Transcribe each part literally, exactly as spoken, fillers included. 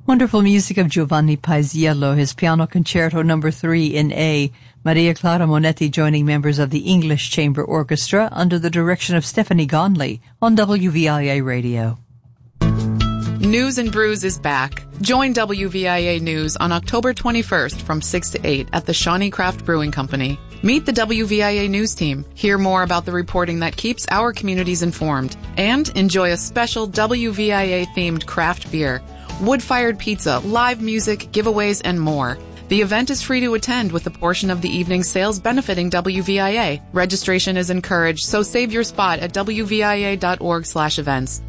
Wonderful music of Giovanni Paisiello, his Piano Concerto number three in A. Maria Clara Monetti joining members of the English Chamber Orchestra under the direction of Stephanie Gonley on W V I A Radio. News and Brews is back. Join W V I A News on October twenty-first from six to eight at the Shawnee Craft Brewing Company. Meet the W V I A News team, hear more about the reporting that keeps our communities informed, and enjoy a special W V I A-themed craft beer, wood-fired pizza, live music, giveaways, and more. The event is free to attend with a portion of the evening's sales benefiting W V I A. Registration is encouraged, so save your spot at W V I A dot org slash events.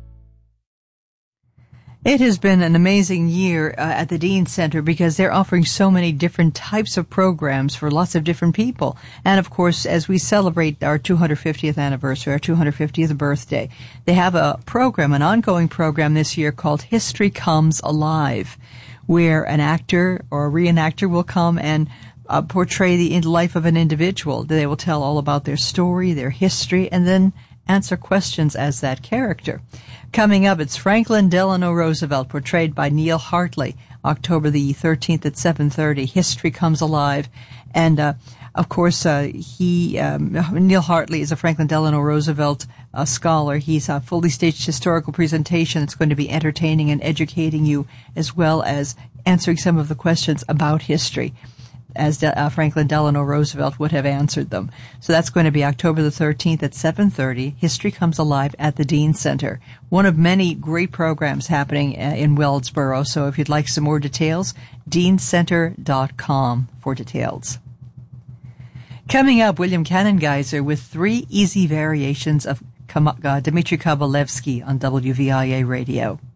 It has been an amazing year uh, at the Dean Center because they're offering so many different types of programs for lots of different people. And, of course, as we celebrate our two hundred fiftieth anniversary, our two hundred fiftieth birthday, they have a program, an ongoing program this year called History Comes Alive, where an actor or a reenactor will come and uh, portray the life of an individual. They will tell all about their story, their history, and then answer questions as that character. Coming up, it's Franklin Delano Roosevelt, portrayed by Neil Hartley, October the thirteenth at seven thirty. History Comes Alive. And, uh, of course, uh, he, um, Neil Hartley is a Franklin Delano Roosevelt uh, scholar. He's a fully staged historical presentation that's going to be entertaining and educating you, as well as answering some of the questions about history, as De- uh, Franklin Delano Roosevelt would have answered them. So that's going to be October the thirteenth at seven thirty. History Comes Alive at the Dean Center. One of many great programs happening uh, in Wellsboro. So if you'd like some more details, dean center dot com for details. Coming up, William Canongeiser with three easy variations of Kam- uh, Dmitri Kabalevsky on W V I A Radio.